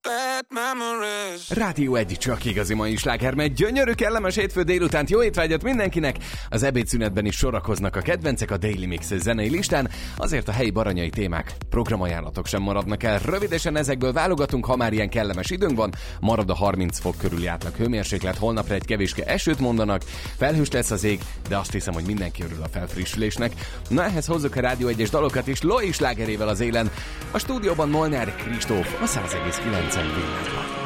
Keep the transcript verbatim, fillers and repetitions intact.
Rádió egy csak igazi mai sláger, mert gyönyörű, kellemes hétfő délutánt, jó étvágyat mindenkinek! Az ebédszünetben is sorakoznak a kedvencek a Daily Mix zenei listán, azért a helyi baranyai témák, programajánlatok sem maradnak el. Rövidesen ezekből válogatunk, ha már ilyen kellemes időnk van, marad a harminc fok körüli átlag hőmérséklet, holnapra egy kevéske esőt mondanak, felhős lesz az ég, de azt hiszem, hogy mindenki örül a felfrissülésnek. Na, ehhez hozzuk a Rádió egyes dalokat is, Loi slágerével az élen. A stúdióban Molnár Kristóf, a száz egész kilenc Villában.